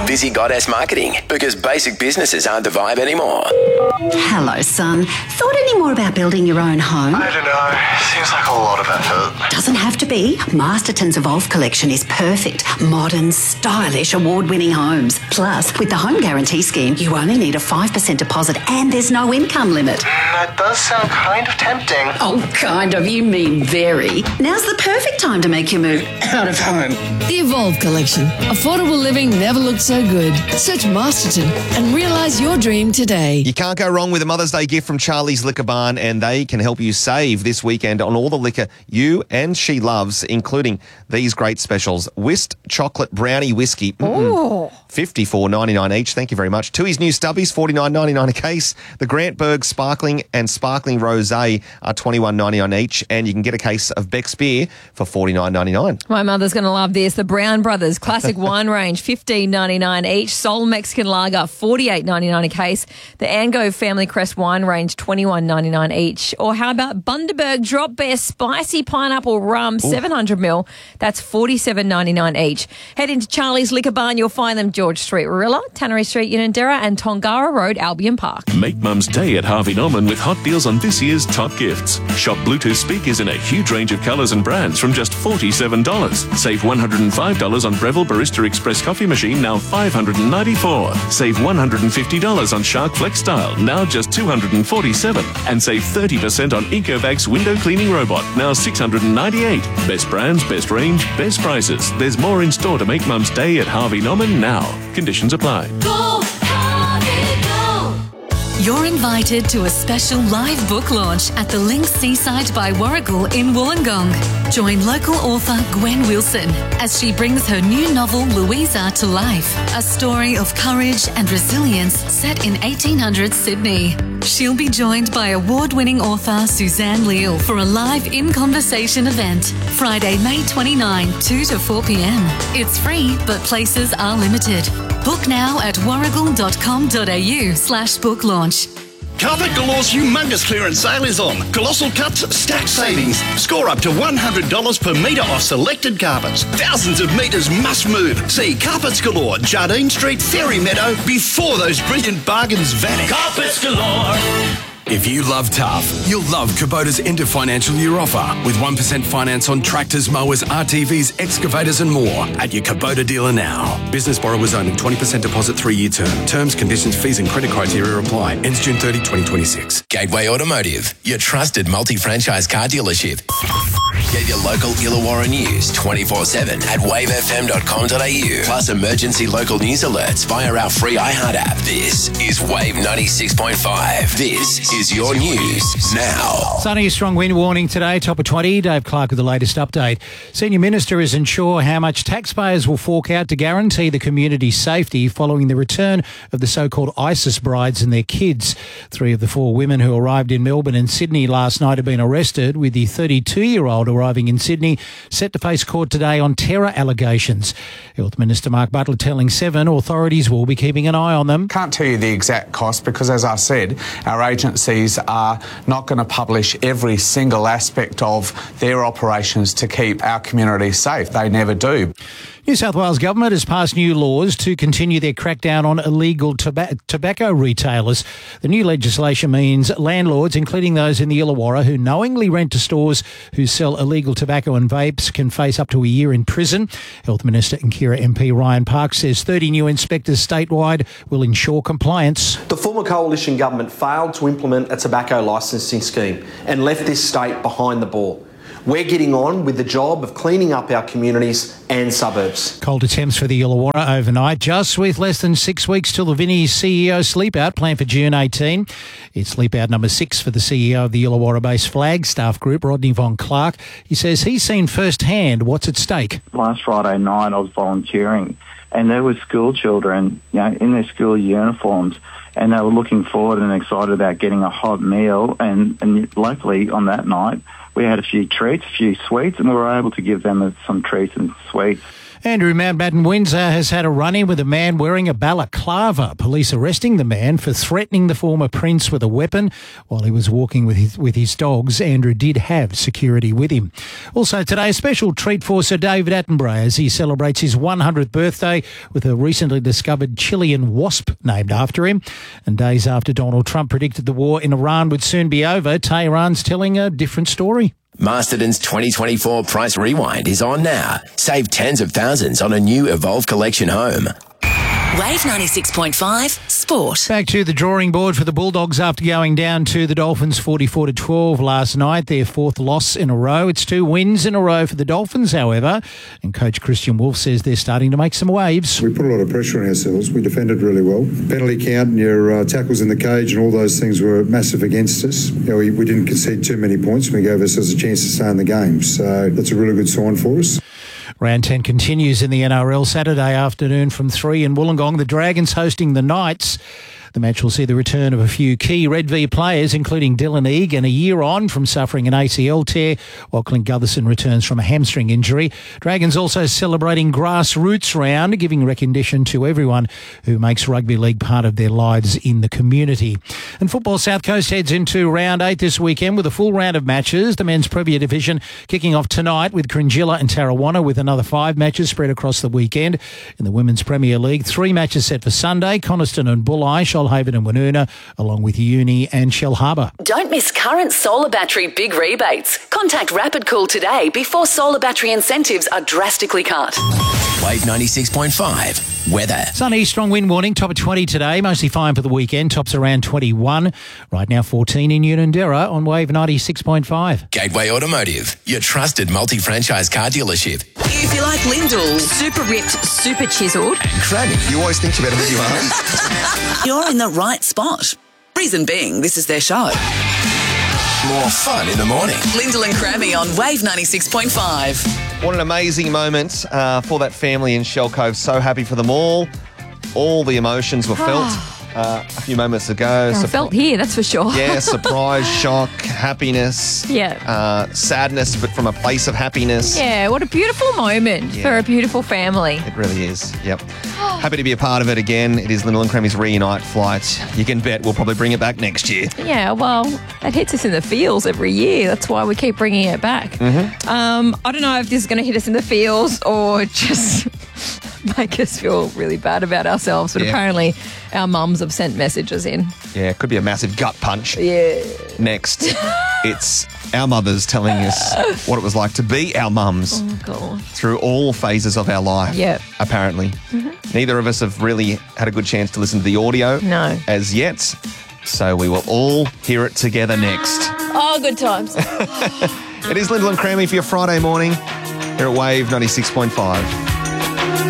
Busy Goddess Marketing, because basic businesses aren't the vibe anymore. Hello, son. Thought any more about building your own home? I don't know. Seems like a lot of effort. Doesn't have to be. Masterton's Evolve collection is perfect. Modern, stylish, award-winning homes. Plus, with the Home Guarantee Scheme, you only need a 5% deposit and there's no income limit. That does sound kind of tempting. Oh, kind of. You mean very. Now's the perfect time to make your move out of home. The Evolve collection. Affordable living never looked so good. Search Masterton and realise your dream today. You can't go wrong with a Mother's Day gift from Charlie's Liquor Barn, and they can help you save this weekend on all the liquor you and she loves, including these great specials. Whist Chocolate Brownie Whiskey. $54.99 each. Thank you very much. Tui's new stubbies, $49.99 a case. The Grantberg Sparkling and Sparkling Rosé are $21.99 each, and you can get a case of Beck's Beer for $49.99. My mother's going to love this. The Brown Brothers Classic Wine Range, $15.99 each. Sol Mexican Lager, $48.99 a case. The Ango Family Crest Wine Range, $21.99 each. Or how about Bundaberg Drop Bear Spicy Pineapple Rum, 700ml. That's $47.99 each. Head into Charlie's Liquor Barn. You'll find them George Street, Warilla, Tannery Street, Unanderra, and Tongara Road, Albion Park. Make Mum's Day at Harvey Norman with hot deals on this year's top gifts. Shop Bluetooth speakers in a huge range of colours and brands from just $47. Save $105 on Breville Barista Express coffee machine, now $594. Save $150 on Shark Flex Style, now just $247. And save 30% on Ecovacs window cleaning robot, now $698. Best brands, best range, best prices. There's more in store to make Mum's Day at Harvey Norman now. Conditions apply. Go, Harvey, go! You're invited to a special live book launch at the Lynx Seaside by Warragul in Wollongong. Join local author Gwen Wilson as she brings her new novel Louisa to life, a story of courage and resilience set in 1800s Sydney. She'll be joined by award-winning author Suzanne Leal for a live in-conversation event, Friday, May 29, 2 to 4 p.m. It's free, but places are limited. Book now at warragul.com.au/book launch. Carpet Galore's humongous clearance sale is on. Colossal cuts, stacked savings. Score up to $100 per metre off selected carpets. Thousands of metres must move. See Carpets Galore, Jardine Street, Fairy Meadow, before those brilliant bargains vanish. Carpets Galore. If you love tough, you'll love Kubota's end of financial year offer with 1% finance on tractors, mowers, RTVs, excavators and more at your Kubota dealer now. Business borrowers only, 20% deposit, 3-year term. Terms, conditions, fees and credit criteria apply. Ends June 30, 2026. Gateway Automotive, your trusted multi-franchise car dealership. Get your local Illawarra news 24/7 at wavefm.com.au. Plus emergency local news alerts via our free iHeart app. This is Wave 96.5. This is your news now. Sunny, strong wind warning today, top of 20. Dave Clark with the latest update. Senior Minister isn't sure how much taxpayers will fork out to guarantee the community's safety following the return of the so-called ISIS brides and their kids. 3 of the 4 women who arrived in Melbourne and Sydney last night have been arrested, with the 32-year-old arriving in Sydney set to face court today on terror allegations. Health Minister Mark Butler telling 7 authorities will be keeping an eye on them. Can't tell you the exact cost because, as I said, our agencies are not going to publish every single aspect of their operations to keep our community safe. They never do. New South Wales Government has passed new laws to continue their crackdown on illegal tobacco retailers. The new legislation means landlords, including those in the Illawarra, who knowingly rent to stores who sell illegal tobacco and vapes, can face up to a year in prison. Health Minister and Kira MP Ryan Parks says 30 new inspectors statewide will ensure compliance. The former coalition government failed to implement a tobacco licensing scheme and left this state behind the ball. We're getting on with the job of cleaning up our communities and suburbs. Cold attempts for the Illawarra overnight, just with less than 6 weeks till the Vinnie's CEO sleep out planned for June 18. It's sleep out number 6 for the CEO of the Illawarra-based Flagstaff Group, Rodney Von Clark. He says he's seen firsthand what's at stake. Last Friday night I was volunteering and there were school children, in their school uniforms, and they were looking forward and excited about getting a hot meal, and luckily on that night we had a few treats, a few sweets, and we were able to give them some treats and sweets. Andrew, Mountbatten Windsor has had a run-in with a man wearing a balaclava. Police arresting the man for threatening the former prince with a weapon while he was walking with his dogs. Andrew did have security with him. Also today, a special treat for Sir David Attenborough as he celebrates his 100th birthday with a recently discovered Chilean wasp named after him. And days after Donald Trump predicted the war in Iran would soon be over, Tehran's telling a different story. Masterton's 2024 Price Rewind is on now. Save tens of thousands on a new Evolve Collection home. Wave 96.5 Sport. Back to the drawing board for the Bulldogs after going down to the Dolphins 44-12 last night. Their fourth loss in a row. It's 2 wins in a row for the Dolphins, however. And coach Christian Wolf says they're starting to make some waves. We put a lot of pressure on ourselves. We defended really well. Penalty count and your tackles in the cage and all those things were massive against us. We didn't concede too many points. We gave ourselves a chance to stay in the game. So that's a really good sign for us. Round 10 continues in the NRL Saturday afternoon from 3 in Wollongong. The Dragons hosting the Knights. The match will see the return of a few key Red V players, including Dylan Egan, a year on from suffering an ACL tear, while Clint Gutherson returns from a hamstring injury. Dragons also celebrating Grassroots Round, giving recognition to everyone who makes rugby league part of their lives in the community. And Football South Coast heads into Round 8 this weekend with a full round of matches. The men's Premier Division kicking off tonight with Cringilla and Tarrawanna with another 5 matches spread across the weekend. In the Women's Premier League, 3 matches set for Sunday. Coniston and Bulli, Shoalhaven and Woonona, along with Uni and Shellharbour. Don't miss current solar battery big rebates. Contact Rapid Cool today before solar battery incentives are drastically cut. Wave 96.5 weather. Sunny, strong wind warning, top of 20 today, mostly fine for the weekend, tops around 21. Right now 14 in Unanderra on Wave 96.5. Gateway Automotive, your trusted multi-franchise car dealership. If you like Lindell, super ripped, super chiselled, And Cranny. You always think about it with your arms. you're in the right spot. Reason being, this is their show. More fun in the morning. Lindell and Crammy on Wave 96.5. What an amazing moment for that family in Shell Cove. So happy for them all. All the emotions were felt a few moments ago. I felt here, that's for sure. Yeah, surprise, shock, happiness. Yeah. Sadness, but from a place of happiness. Yeah, what a beautiful moment for a beautiful family. It really is, yep. Happy to be a part of it again. It is Lindell and Crammy's Reunite flight. You can bet we'll probably bring it back next year. Yeah, well, it hits us in the feels every year. That's why we keep bringing it back. Mm-hmm. I don't know if this is going to hit us in the feels or just make us feel really bad about ourselves, but apparently our mums have sent messages in. Yeah, it could be a massive gut punch. Yeah. Next, it's our mothers telling us what it was like to be our mums through all phases of our life. Yep. Apparently. Neither of us have really had a good chance to listen to the audio as yet. So we will all hear it together next. Oh, good times. It is Lindell and Crammy for your Friday morning here at Wave 96.5.